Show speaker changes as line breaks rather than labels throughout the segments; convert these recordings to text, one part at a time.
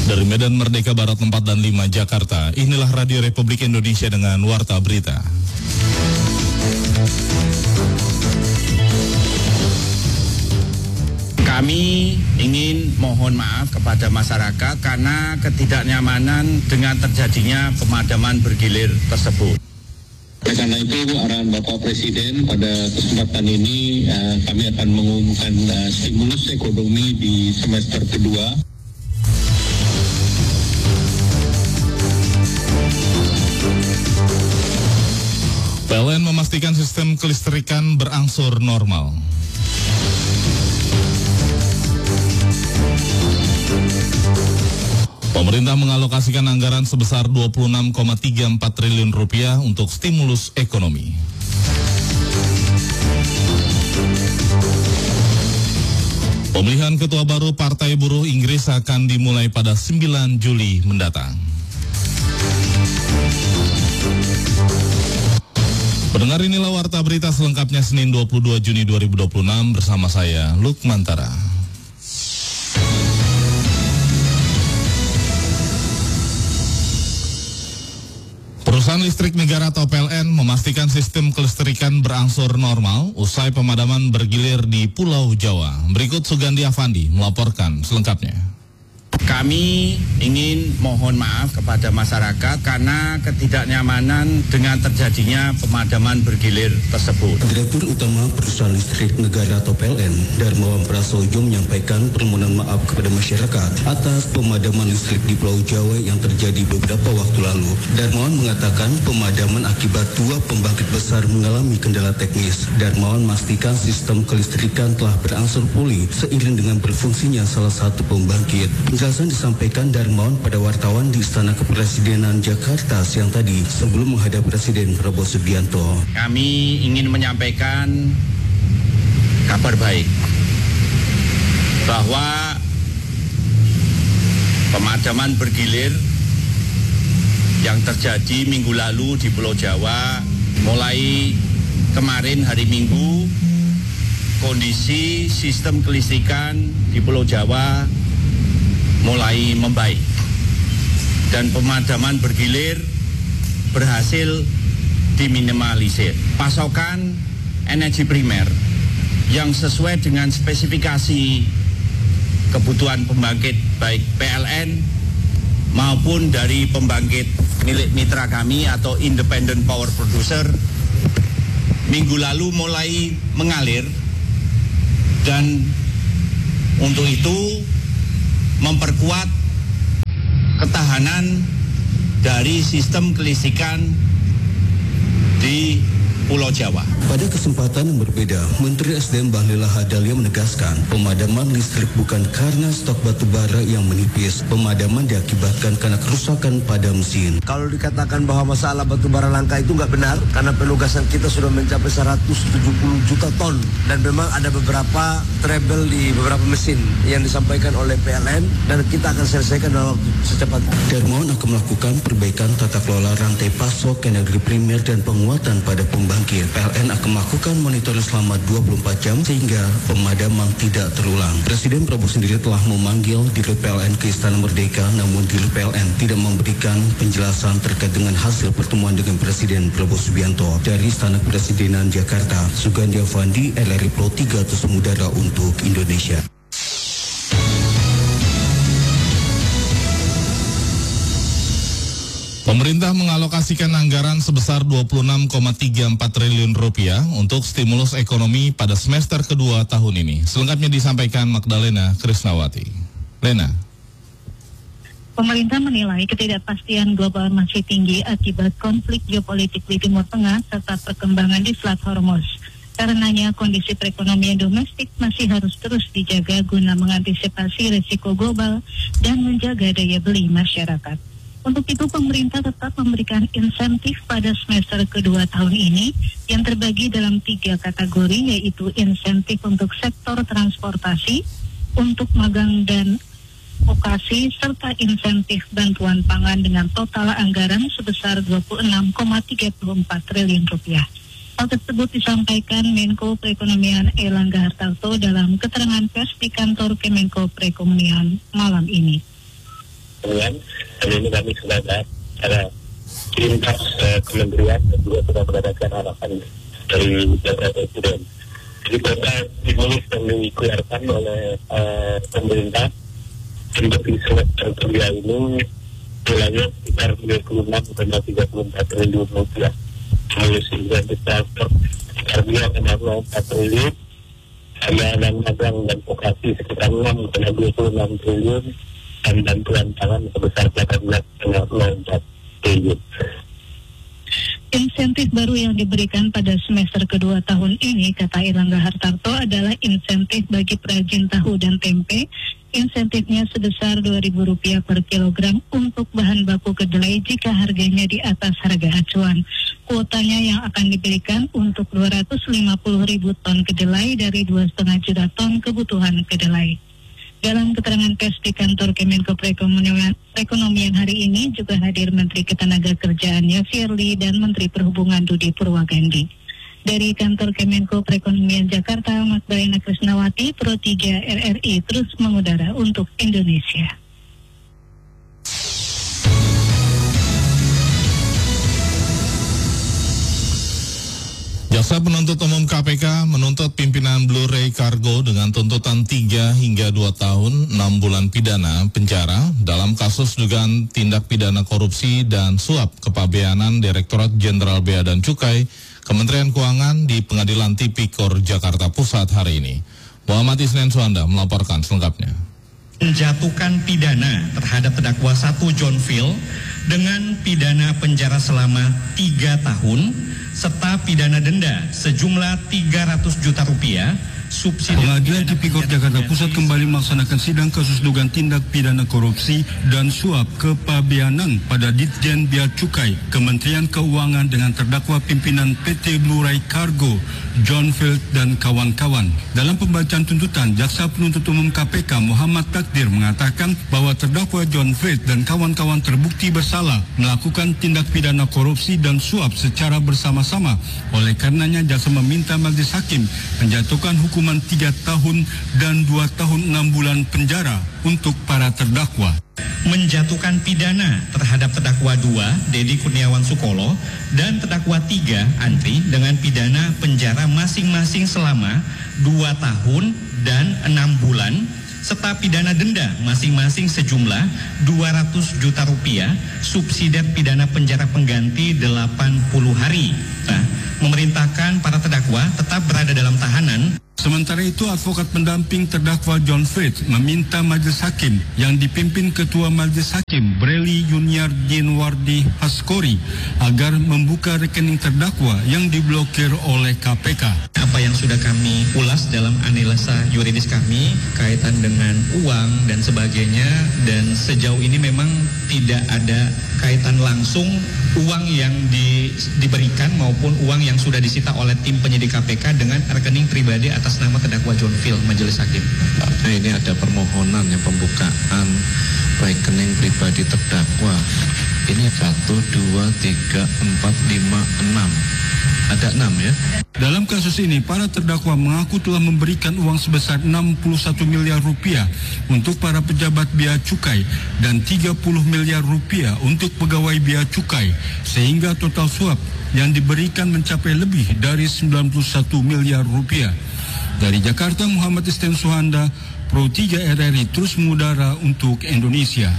Dari Medan Merdeka Barat 4 dan 5 Jakarta, inilah Radio Republik Indonesia dengan Warta Berita.
Kami ingin mohon maaf kepada masyarakat karena ketidaknyamanan dengan terjadinya pemadaman bergilir tersebut.
Karena itu arahan Bapak Presiden pada kesempatan ini kami akan mengumumkan stimulus ekonomi di semester kedua.
PLN memastikan sistem kelistrikan berangsur normal. Pemerintah mengalokasikan anggaran sebesar 26,34 triliun rupiah untuk stimulus ekonomi. Pemilihan ketua baru Partai Buruh Inggris akan dimulai pada 9 Juli mendatang. Pendengar, inilah Warta Berita selengkapnya Senin 22 Juni 2026 bersama saya, Lukman Tara. Perusahaan Listrik Negara atau PLN memastikan sistem kelistrikan berangsur normal usai pemadaman bergilir di Pulau Jawa. Berikut Sugandi Afandi melaporkan selengkapnya.
Kami ingin mohon maaf kepada masyarakat karena ketidaknyamanan dengan terjadinya pemadaman bergilir tersebut.
Direktur Utama Perusahaan Listrik Negara atau PLN, Darmawan Prasojo menyampaikan permohonan maaf kepada masyarakat atas pemadaman listrik di Pulau Jawa yang terjadi beberapa waktu lalu. Darmawan mengatakan pemadaman akibat dua pembangkit besar mengalami kendala teknis. Darmawan memastikan sistem kelistrikan telah berangsur pulih seiring dengan berfungsinya salah satu pembangkit. Penjelasan disampaikan Darmawan pada wartawan di Istana Kepresidenan Jakarta siang tadi sebelum menghadap Presiden Prabowo Subianto.
Kami ingin menyampaikan kabar baik bahwa pemadaman bergilir yang terjadi minggu lalu di Pulau Jawa, mulai kemarin hari Minggu, kondisi sistem kelistrikan di Pulau Jawa mulai membaik dan pemadaman bergilir berhasil diminimalisir. Pasokan energi primer yang sesuai dengan spesifikasi kebutuhan pembangkit baik PLN maupun dari pembangkit milik mitra kami atau Independent Power Producer minggu lalu mulai mengalir, dan untuk itu memperkuat ketahanan dari sistem kelistrikan di Pulau Jawa.
Pada kesempatan yang berbeda, Menteri SDM Bahlil Lahadalia menegaskan pemadaman listrik bukan karena stok batu bara yang menipis. Pemadaman diakibatkan karena kerusakan pada mesin.
Kalau dikatakan bahwa masalah batu bara langka itu nggak benar, karena penugasan kita sudah mencapai 170 juta ton. Dan memang ada beberapa trouble di beberapa mesin yang disampaikan oleh PLN, dan kita akan selesaikan dalam waktu secepatnya.
Darmawan akan melakukan perbaikan tata kelola rantai pasok energi primer dan penguatan pada pembangkit. PLN akan melakukan monitoring selama 24 jam sehingga pemadaman tidak terulang. Presiden Prabowo sendiri telah memanggil Dirut PLN ke Istana Merdeka, namun Dirut PLN tidak memberikan penjelasan terkait dengan hasil pertemuan dengan Presiden Prabowo Subianto. Dari Istana Kepresidenan Jakarta, Sugandi Afandi, LRI Pro 3 Tusum Udara untuk Indonesia.
Pemerintah mengalokasikan anggaran sebesar 26,34 triliun rupiah untuk stimulus ekonomi pada semester kedua tahun ini. Selengkapnya disampaikan Magdalena Krisnawati. Lena.
Pemerintah menilai ketidakpastian global masih tinggi akibat konflik geopolitik di Timur Tengah serta perkembangan di Selat Hormuz. Karenanya kondisi perekonomian domestik masih harus terus dijaga guna mengantisipasi risiko global dan menjaga daya beli masyarakat. Untuk itu, pemerintah tetap memberikan insentif pada semester kedua tahun ini yang terbagi dalam 3 kategori, yaitu insentif untuk sektor transportasi, untuk magang dan vokasi, serta insentif bantuan pangan dengan total anggaran sebesar 26,34 triliun rupiah. Hal tersebut disampaikan Menko Perekonomian Erlangga Hartarto dalam keterangan pers di kantor Kemenko Perekonomian malam ini.
dengan, dan ini kami sudah ada secara lintas kementerian dan juga sudah mendapatkan arahan dari Bapak Presiden. Jadi total stimulus yang dikeluarkan oleh pemerintah untuk di semester kedua ini nilainya sekitar 36,34 triliun rupiah. Stimulus insentif transport sekitar 2,4 triliun, dan magang dan vokasi sekitar 6,26 triliun, dan bantuan pangan sebesar 18,04 triliun.
Insentif baru yang diberikan pada semester kedua tahun ini, kata Erlangga Hartarto, adalah insentif bagi perajin tahu dan tempe. Insentifnya sebesar Rp2.000 per kilogram untuk bahan baku kedelai jika harganya di atas harga acuan. Kuotanya yang akan diberikan untuk 250.000 ton kedelai dari 2,5 juta ton kebutuhan kedelai. Dalam keterangan pers di kantor Kemenko Perekonomian hari ini juga hadir Menteri Ketenagakerjaan Yasirli dan Menteri Perhubungan Budi Purwagandi. Dari kantor Kemenko Perekonomian Jakarta, Magdalena Krisnawati, Pro 3 RRI terus mengudara untuk Indonesia.
Jaksa Penuntut Umum KPK menuntut pimpinan Blu-ray Cargo dengan tuntutan 3 hingga 2 tahun 6 bulan pidana penjara dalam kasus dugaan tindak pidana korupsi dan suap kepabeanan Direktorat Jenderal Bea dan Cukai Kementerian Keuangan di Pengadilan Tipikor Jakarta Pusat hari ini. Muhammad Isnen Suanda melaporkan selengkapnya.
Menjatuhkan pidana terhadap terdakwa 1 John Phil dengan pidana penjara selama 3 tahun serta pidana denda sejumlah Rp300 juta subsidi.
Pengadilan Tipikor Jakarta Pusat kembali melaksanakan sidang kasus dugaan tindak pidana korupsi dan suap kepabeanan pada Ditjen Bea Cukai Kementerian Keuangan dengan terdakwa pimpinan PT Blu-ray Cargo John Field dan kawan-kawan. Dalam pembacaan tuntutan, Jaksa Penuntut Umum KPK Muhammad Takdir mengatakan bahwa terdakwa John Field dan kawan-kawan terbukti bersalah melakukan tindak pidana korupsi dan suap secara bersama-sama. Oleh karenanya, Jaksa meminta Majelis Hakim menjatuhkan hukuman 3 tahun dan 2 tahun 6 bulan penjara untuk para terdakwa.
Menjatuhkan pidana terhadap terdakwa 2 Dedi Kurniawan Sukolo dan terdakwa 3 Andri dengan pidana penjara masing-masing selama 2 tahun dan 6 bulan serta pidana denda masing-masing sejumlah Rp200 juta subsidi pidana penjara pengganti 80 hari. Nah, memerintahkan para terdakwa tetap berada dalam tahanan.
Sementara itu, advokat pendamping terdakwa John Fritz meminta Majelis Hakim yang dipimpin Ketua Majelis Hakim Breli Junior Dinwardi Haskori agar membuka rekening terdakwa yang diblokir oleh KPK.
Apa yang sudah kami ulas dalam analisa yuridis kami kaitan dengan uang dan sebagainya, dan sejauh ini memang tidak ada kaitan langsung uang yang diberikan maupun uang yang sudah disita oleh tim penyidik KPK dengan rekening pribadi atas nama terdakwa John Phil. Majelis Hakim.
Nah, ini ada permohonan yang pembukaan rekening pribadi terdakwa. Ini 1, 2, 3, 4, 5, 6. Ada 6 ya.
Dalam kasus ini, para terdakwa mengaku telah memberikan uang sebesar Rp61 miliar untuk para pejabat bea cukai dan Rp30 miliar untuk pegawai bea cukai, sehingga total suap yang diberikan mencapai lebih dari Rp91 miliar. Dari Jakarta, Muhammad Isten Suhanda, Pro 3 RRI terus mengudara untuk Indonesia.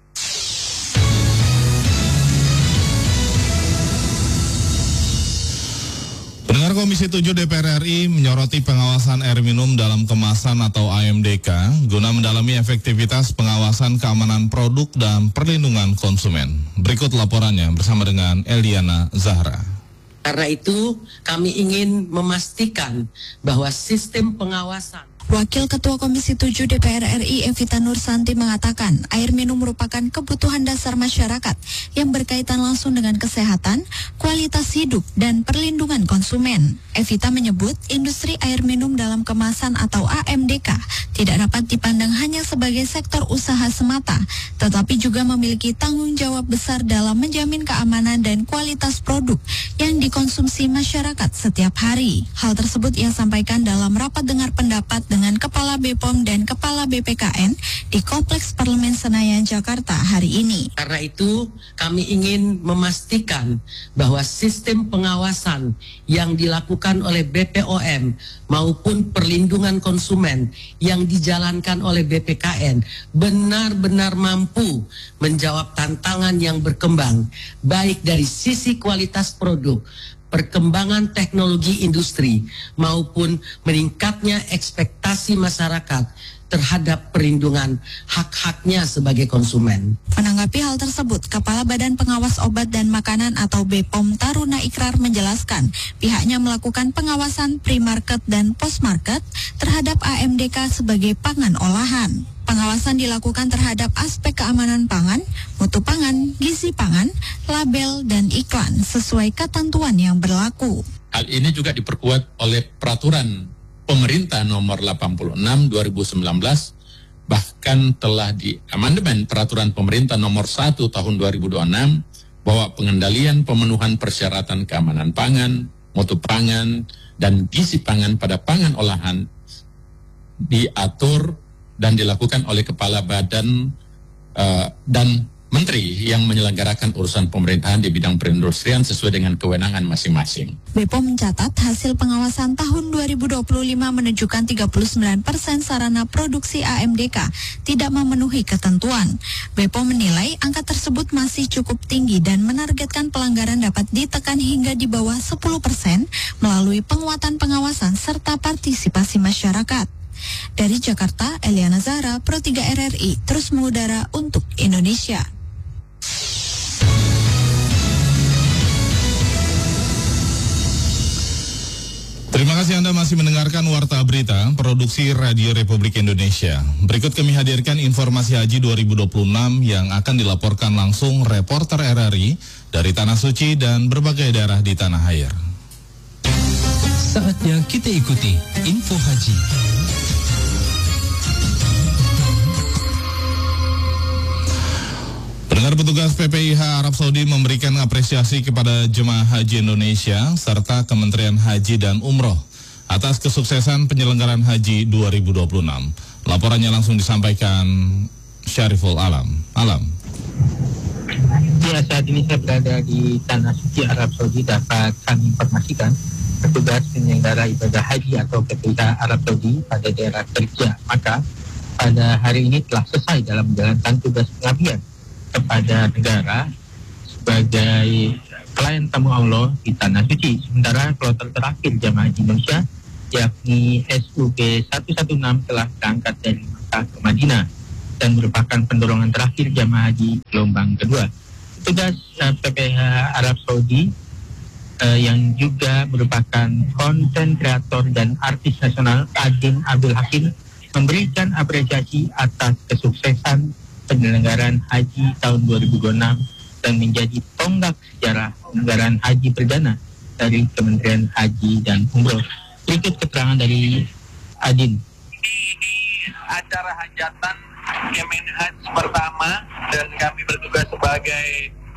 Pendengar Komisi 7 DPR RI menyoroti pengawasan air minum dalam kemasan atau AMDK guna mendalami efektivitas pengawasan keamanan produk dan perlindungan konsumen. Berikut laporannya bersama dengan Eliana Zahra.
Karena itu kami ingin memastikan bahwa sistem pengawasan.
Wakil Ketua Komisi 7 DPR RI Evita Nursanti mengatakan air minum merupakan kebutuhan dasar masyarakat yang berkaitan langsung dengan kesehatan, kualitas hidup, dan perlindungan konsumen. Evita menyebut industri air minum dalam kemasan atau AMDK tidak dapat dipandang hanya sebagai sektor usaha semata, tetapi juga memiliki tanggung jawab besar dalam menjamin keamanan dan kualitas produk yang dikonsumsi masyarakat setiap hari. Hal tersebut ia sampaikan dalam rapat dengar pendapat dengan Kepala BPOM dan Kepala BPKN di Kompleks Parlemen Senayan, Jakarta hari ini.
Karena itu, kami ingin memastikan bahwa sistem pengawasan yang dilakukan oleh BPOM maupun perlindungan konsumen yang dijalankan oleh BPKN benar-benar mampu menjawab tantangan yang berkembang, baik dari sisi kualitas produk, perkembangan teknologi industri, maupun meningkatnya ekspektasi masyarakat terhadap perlindungan hak-haknya sebagai konsumen.
Menanggapi hal tersebut, Kepala Badan Pengawas Obat dan Makanan atau BPOM Taruna Ikrar menjelaskan pihaknya melakukan pengawasan pre-market dan post-market terhadap AMDK sebagai pangan olahan. Pengawasan dilakukan terhadap aspek keamanan pangan, mutu pangan, gizi pangan, label, dan iklan sesuai ketentuan yang berlaku.
Hal ini juga diperkuat oleh peraturan Pemerintah nomor 86 2019, bahkan telah diamandemen peraturan Pemerintah nomor 1 tahun 2026 bahwa pengendalian pemenuhan persyaratan keamanan pangan, mutu pangan, dan gizi pangan pada pangan olahan diatur dan dilakukan oleh Kepala Badan dan Menteri yang menyelenggarakan urusan pemerintahan di bidang perindustrian sesuai dengan kewenangan masing-masing.
BPOM mencatat hasil pengawasan tahun 2025 menunjukkan 39% sarana produksi AMDK tidak memenuhi ketentuan. BPOM menilai angka tersebut masih cukup tinggi dan menargetkan pelanggaran dapat ditekan hingga di bawah 10% melalui penguatan pengawasan serta partisipasi masyarakat. Dari Jakarta, Eliana Zahra, Pro 3 RRI, terus mengudara untuk Indonesia.
Terima kasih Anda masih mendengarkan Warta Berita Produksi Radio Republik Indonesia. Berikut kami hadirkan informasi haji 2026 yang akan dilaporkan langsung reporter RRI dari Tanah Suci dan berbagai daerah di tanah air.
Saatnya kita ikuti info haji.
Pendengar, petugas PPIH Arab Saudi memberikan apresiasi kepada jemaah haji Indonesia serta Kementerian Haji dan Umroh atas kesuksesan penyelenggaraan haji 2026. Laporannya langsung disampaikan Syariful Alam.
Ya, saat ini saya berada di Tanah Suci Arab Saudi. Dapat kami informasikan petugas penyelenggara ibadah haji atau PPIH Arab Saudi pada daerah kerja Makkah pada hari ini telah selesai dalam menjalankan tugas pengabdian kepada negara sebagai pelayan tamu Allah di Tanah Suci. Sementara kloter terakhir jamaah haji Indonesia yakni SUB 116 telah berangkat dari Makkah ke Madinah dan merupakan pendorongan terakhir jamaah haji gelombang kedua. Petugas PPIH Arab Saudi yang juga merupakan konten kreator dan artis nasional Adin Abdul Hakim memberikan apresiasi atas kesuksesan penyelenggaraan haji tahun 2026 dan menjadi tonggak sejarah penyelenggaraan haji perdana dari Kementerian Haji dan Umroh. Berikut keterangan dari Adin.
Ini acara hajatan Kemenhaj pertama dan kami bertugas sebagai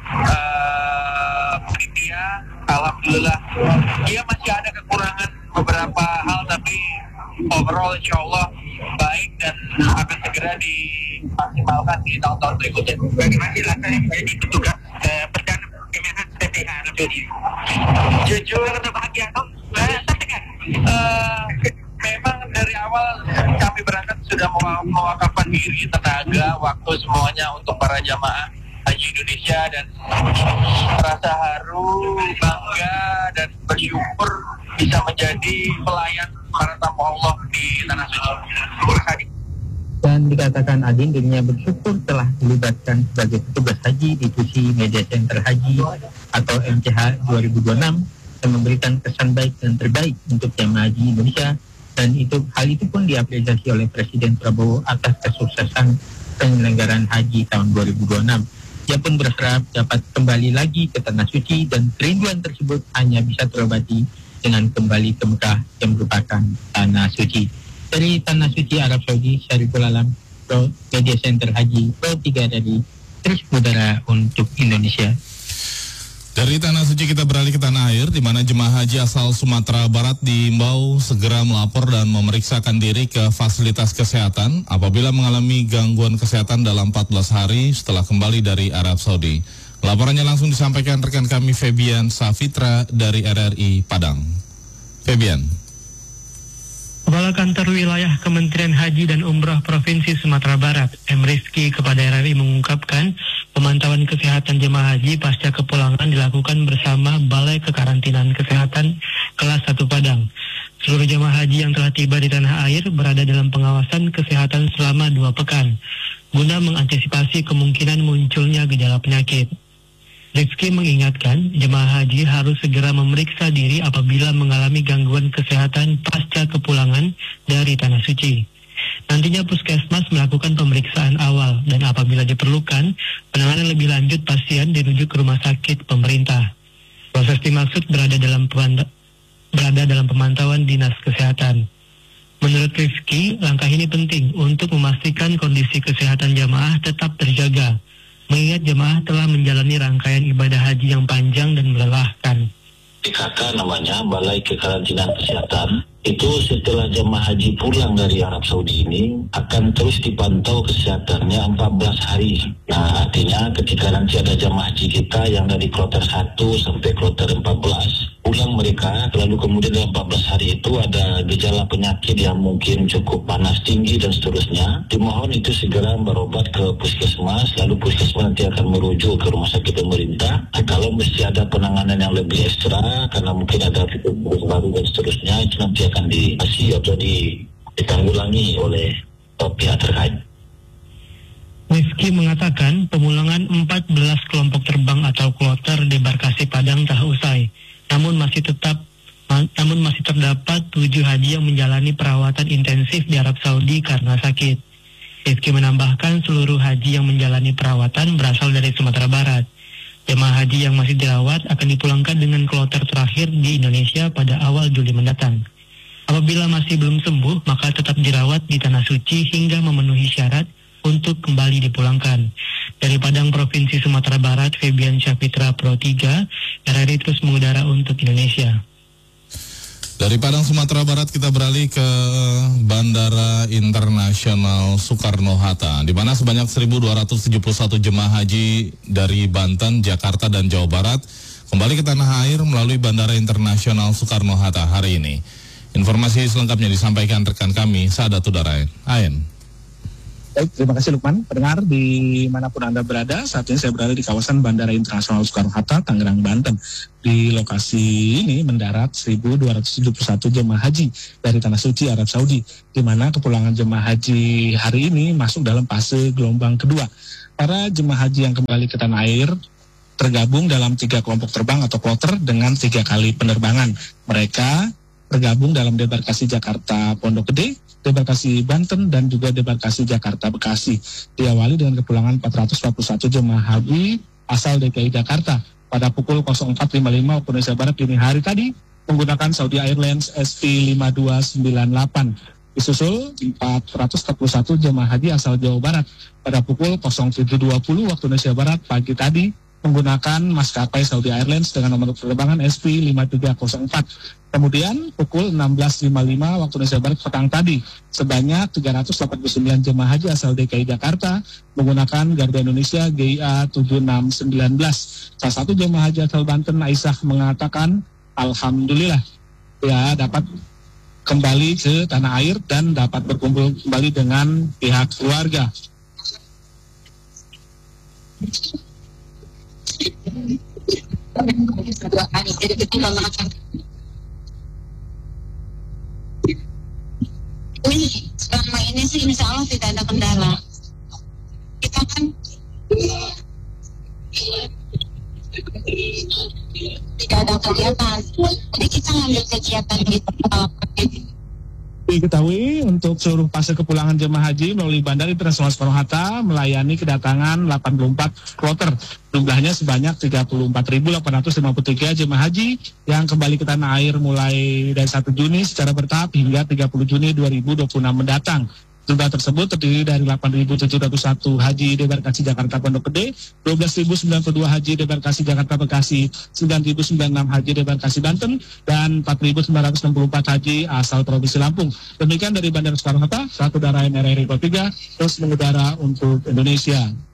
panitia. Alhamdulillah, dia masih ada kekurangan beberapa hal, tapi overall insya Allah baik dan akan segera dimaksimalkan di tahun-tahun berikutnya. Bagaimana rasanya menjadi petugas perdana Kemenhaj PPIH Arab Saudi? Jujur bahagia atau sampaikan? Memang dari awal kami berangkat sudah mewakafkan diri, tenaga, waktu semuanya untuk para jamaah haji Indonesia dan rasa haru, bangga dan bersyukur bisa menjadi pelayan para tamu Allah di Tanah Suci.
Dan dikatakan Adin dirinya bersyukur telah dilibatkan sebagai petugas haji di Tusi Media Center Haji atau MCH 2026 dan memberikan kesan baik dan terbaik untuk jamaah haji Indonesia, dan hal itu pun diapresiasi oleh Presiden Prabowo atas kesuksesan penyelenggaraan haji tahun 2026. Ia pun berharap dapat kembali lagi ke Tanah Suci dan kerinduan tersebut hanya bisa terobati dengan kembali ke Mekah yang merupakan Tanah Suci. Dari Tanah Suci Arab Saudi, Syariful Alam, Pro Media Center Haji, Pro 3 dari terus mengudara untuk Indonesia.
Dari Tanah Suci kita beralih ke tanah air, di mana jemaah haji asal Sumatera Barat diimbau segera melapor dan memeriksakan diri ke fasilitas kesehatan apabila mengalami gangguan kesehatan dalam 14 hari setelah kembali dari Arab Saudi. Laporannya langsung disampaikan rekan kami Febian Safitra dari RRI Padang. Febian.
Kepala Kantor Wilayah Kementerian Haji dan Umroh Provinsi Sumatera Barat, M. Rizky kepada RRI mengungkapkan pemantauan kesehatan jemaah haji pasca kepulangan dilakukan bersama Balai Kekarantinaan Kesehatan Kelas 1 Padang. Seluruh jemaah haji yang telah tiba di tanah air berada dalam pengawasan kesehatan selama 2 pekan, guna mengantisipasi kemungkinan munculnya gejala penyakit. Rizky mengingatkan jemaah haji harus segera memeriksa diri apabila mengalami gangguan kesehatan pasca kepulangan dari Tanah Suci. Nantinya puskesmas melakukan pemeriksaan awal dan apabila diperlukan, penanganan lebih lanjut pasien dirujuk ke rumah sakit pemerintah. Proses dimaksud berada dalam pemantauan Dinas Kesehatan. Menurut Rizky, langkah ini penting untuk memastikan kondisi kesehatan jamaah tetap terjaga, mengingat jemaah telah menjalani rangkaian ibadah haji yang panjang dan melelahkan.
BKK namanya, Balai Kekarantinaan Kesehatan, itu setelah jemaah haji pulang dari Arab Saudi ini akan terus dipantau kesehatannya 14 hari. Nah, artinya ketika nanti ada jemaah haji kita yang dari kloter 1 sampai kloter 14, pulang mereka, lalu kemudian dalam 14 hari itu ada gejala penyakit yang mungkin cukup panas tinggi dan seterusnya, dimohon itu segera berobat ke puskesmas, lalu puskesmas nanti akan merujuk ke rumah sakit pemerintah. Nah, kalau mesti ada penanganan yang lebih ekstra, karena mungkin ada virus baru dan seterusnya, itu nanti akan dikasih atau ditanggulangi oleh pihak terkait.
Rizky mengatakan pemulangan 14 kelompok terbang atau kloter debarkasi Padang telah usai. Namun masih terdapat 7 haji yang menjalani perawatan intensif di Arab Saudi karena sakit. Rizky menambahkan seluruh haji yang menjalani perawatan berasal dari Sumatera Barat. Jemaah haji yang masih dirawat akan dipulangkan dengan kloter terakhir di Indonesia pada awal Juli mendatang. Apabila masih belum sembuh, maka tetap dirawat di Tanah Suci hingga memenuhi syarat untuk kembali dipulangkan. Dari Padang, Provinsi Sumatera Barat, Febian Syafitra Pro 3, RRI terus mengudara untuk Indonesia.
Dari Padang, Sumatera Barat kita beralih ke Bandara Internasional Soekarno-Hatta, di mana sebanyak 1.271 jemaah haji dari Banten, Jakarta, dan Jawa Barat kembali ke tanah air melalui Bandara Internasional Soekarno-Hatta hari ini. Informasi selengkapnya disampaikan rekan kami, Saadatul Darain. Ayen.
Baik, terima kasih Lukman. Pendengar dimanapun Anda berada, saat ini saya berada di kawasan Bandara Internasional Soekarno-Hatta, Tangerang, Banten. Di lokasi ini mendarat 1.271 jemaah haji dari Tanah Suci, Arab Saudi, di mana kepulangan jemaah haji hari ini masuk dalam fase gelombang kedua. Para jemaah haji yang kembali ke tanah air tergabung dalam 3 kelompok terbang atau kloter dengan 3 kali penerbangan. Mereka tergabung dalam debarkasi Jakarta Pondok Gede, debarkasi Banten, dan juga debarkasi Jakarta Bekasi. Diawali dengan kepulangan 441 jemaah haji asal DKI Jakarta pada pukul 04.55 waktu Indonesia Barat dini hari tadi menggunakan Saudi Airlines SP5298. Disusul 441 jemaah haji asal Jawa Barat pada pukul 07.20 waktu Indonesia Barat pagi tadi menggunakan maskapai Saudi Airlines dengan nomor penerbangan SP5304. Kemudian pukul 16.55 waktu Indonesia Barat petang tadi, sebanyak 389 jemaah haji asal DKI Jakarta menggunakan Garuda Indonesia GIA 7619. Salah satu jemaah haji asal Banten, Aisyah, mengatakan, Alhamdulillah, ya dapat kembali ke tanah air dan dapat berkumpul kembali dengan pihak keluarga.
Selama ini sih insya Allah tidak ada kendala. Kita kan tidak ada kegiatan, jadi kita ngambil kegiatan di tempat.
Diketahui untuk seluruh fase kepulangan jemaah haji melalui Bandara Internasional Soekarno-Hatta melayani kedatangan 84 kloter. Jumlahnya sebanyak 34.853 jemaah haji yang kembali ke tanah air mulai dari 1 Juni secara bertahap hingga 30 Juni 2026 mendatang. Jumlah tersebut terdiri dari 8.701 haji debarkasi Jakarta Pondok Gede, 12.092 haji debarkasi Jakarta Bekasi, 9.096 haji debarkasi Banten, dan 4.964 haji asal Provinsi Lampung. Demikian dari Bandara Soekarno-Hatta, satu udara NRRI 3 terus mengudara untuk Indonesia.